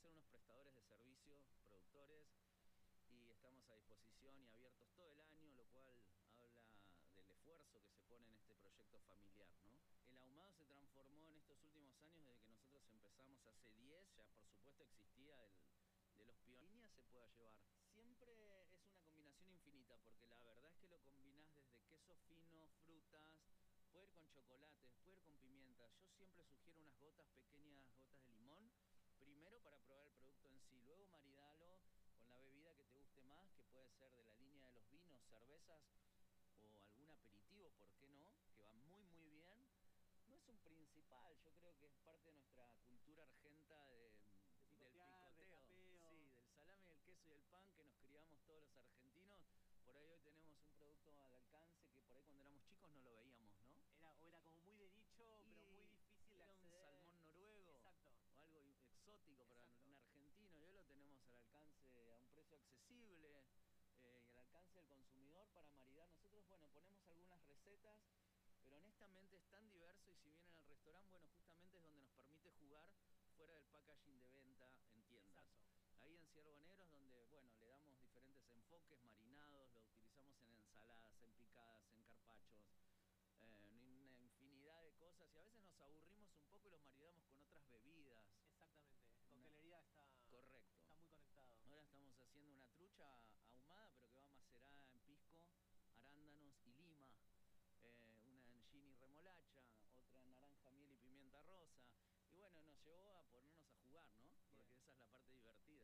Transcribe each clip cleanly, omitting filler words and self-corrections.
ser unos prestadores de servicios, productores, y estamos a disposición y abiertos todo el año, lo cual habla del esfuerzo que se pone en este proyecto familiar, ¿no? El ahumado se transformó en estos últimos años, desde que nosotros empezamos hace 10, ya por supuesto existía de los pioneros, se pueda llevar. Siempre es una combinación infinita, porque la verdad es que lo combinás desde queso fino, frutas, puede ir con chocolates, puede ir con pimienta. Yo siempre sugiero unas gotas, pequeñas gotas de limón, primero para probar el producto en sí, luego maridalo con la bebida que te guste más, que puede ser de la línea de los vinos, cervezas o algún aperitivo, ¿por qué no? Que va muy muy bien. No es un principal, yo creo que es parte de nuestra cultura argenta del picoteo, sí, del salame, del queso y del pan que nos criamos todos los argentinos. Por ahí hoy tenemos un producto al alcance que por ahí cuando éramos chicos no lo veíamos, ¿no? Era como muy de nicho, pero muy difícil de acceder. Era un salmón noruego. Exacto. O algo exótico para un argentino, y hoy lo tenemos al alcance a un precio accesible y al alcance del consumidor para maridar. Nosotros, bueno, ponemos algunas recetas, pero honestamente es tan diverso, y si vienen al restaurante, bueno, justamente es donde nos permite jugar fuera del packaging de venta en tiendas. Exacto. Ahí en Ciervo Negro es donde, bueno, le damos diferentes enfoques, marinados, lo utilizamos en ensaladas, en picadas, en carpachos, una infinidad de cosas, y a veces nos aburrimos un poco y los maridamos con otras bebidas. Exactamente, coctelería está... Correcto. Está muy conectado. Ahora estamos haciendo una trucha ahumada, pero que va macerada en pisco, arándanos y lima. Una en gin y remolacha, otra en naranja, miel y pimienta rosa. Y bueno, nos llevó a ponernos a jugar, ¿no? Porque esa es la parte divertida.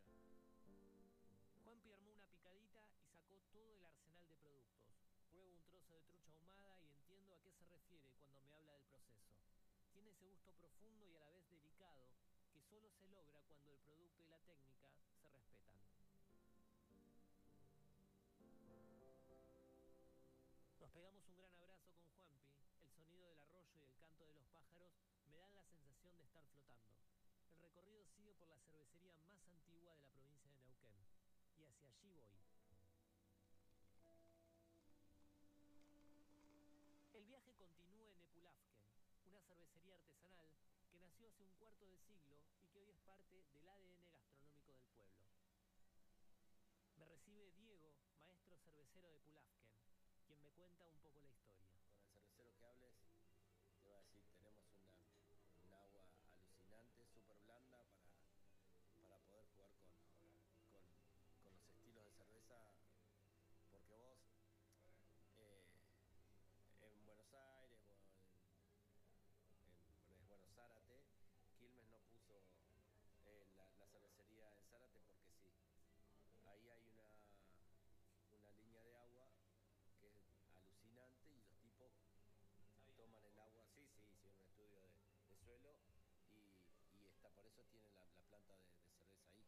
Juanpi armó una picadita y sacó todo el arsenal de productos. Pruebo un trozo de trucha ahumada y entiendo a qué se refiere cuando me habla del proceso. Tiene ese gusto profundo y a la vez delicado que solo se logra cuando el producto y la técnica se respetan. Nos pegamos un gran abrazo con Juanpi. El sonido del arroyo y el canto de los pájaros me dan la sensación de estar flotando. El recorrido sigue por la cervecería más antigua de la provincia de Neuquén. Y hacia allí voy. El viaje continúa en Epulafken, una cervecería artesanal que nació hace un cuarto de siglo y que hoy es parte del ADN gastronómico del pueblo. Me recibe Diego, maestro cervecero de Epulafken, quien me cuenta un poco la historia. Con el cervecero que hables, te va a decir, tenemos un agua alucinante, súper blanda para poder jugar con los estilos de cerveza, porque vos en Buenos Aires o en Zárate, Quilmes no puso la cervecería en Zárate porque sí. Ahí hay una línea de agua que es alucinante y los tipos toman el agua, sí, un estudio de suelo y por eso tienen la planta de cerveza ahí.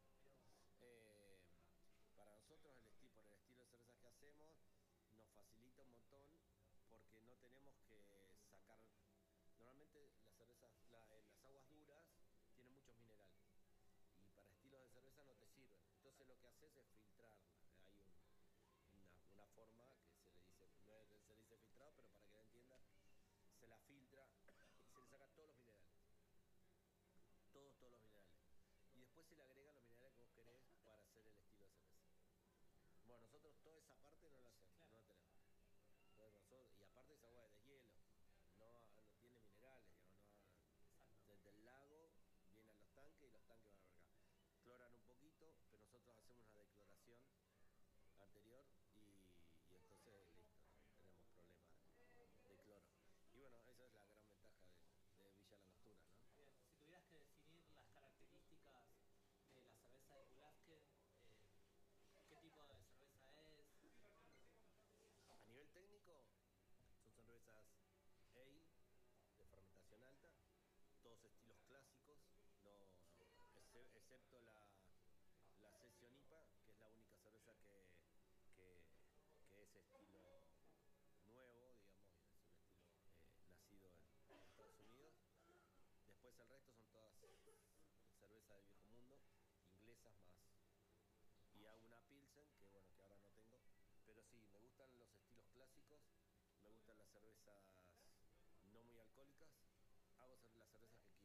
Para nosotros por el estilo de cervezas que hacemos nos facilita un montón porque no tenemos que sacar. Normalmente las aguas duras tienen muchos minerales y para estilos de cerveza no te sirven. Entonces lo que haces es filtrarla. Hay una forma que se le dice filtrado, pero para que la entienda, se la filtra y se le saca todos los minerales. Todos los minerales. Y después se le agregan los minerales que vos querés para hacer el estilo de cerveza. Bueno, nosotros toda esa parte no la hacemos, claro. No la tenemos. Y aparte esa agua es de hielo, no tiene minerales, digamos, desde el lago vienen los tanques y los tanques van a ver acá. Cloran un poquito, pero nosotros hacemos una decloración anterior y entonces listo, tenemos problemas de cloro. Y bueno, esa es la gran ventaja de Villa Langostura, ¿no? Bien, si tuvieras que definir las características de la cerveza de Epulafken, ¿qué tipo de cerveza es? A nivel técnico, son cervezas ale, de fermentación alta, todos estilos clásicos, excepto la Session IPA, que es la única cerveza que es estilo nuevo, digamos, es un estilo nacido en Estados Unidos. Después el resto son todas cervezas del viejo mundo, inglesas más. Y hago una Pilsen, que bueno, que ahora no tengo. Pero sí, me gustan los estilos clásicos, me gustan las cervezas no muy alcohólicas, hago las cervezas que